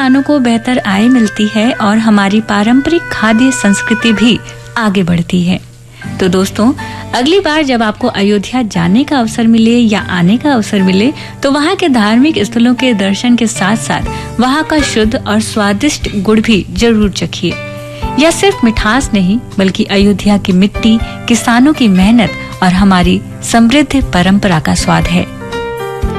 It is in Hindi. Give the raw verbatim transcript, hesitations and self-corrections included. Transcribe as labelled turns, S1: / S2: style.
S1: किसानों को बेहतर आय मिलती है और हमारी पारंपरिक खाद्य संस्कृति भी आगे बढ़ती है। तो दोस्तों, अगली बार जब आपको अयोध्या जाने का अवसर मिले या आने का अवसर मिले तो वहाँ के धार्मिक स्थलों के दर्शन के साथ साथ वहाँ का शुद्ध और स्वादिष्ट गुड़ भी जरूर चखिए। यह सिर्फ मिठास नहीं बल्कि अयोध्या की मिट्टी, किसानों की मेहनत और हमारी समृद्ध परंपरा का स्वाद है।